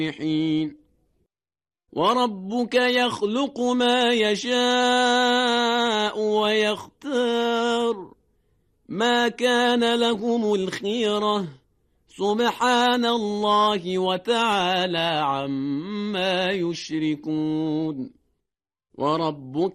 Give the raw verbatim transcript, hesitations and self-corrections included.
حين وربك يخلق ما يشاء ويختار ما كان لهم الخيرة سبحان الله وتعالى عما يشركون وربك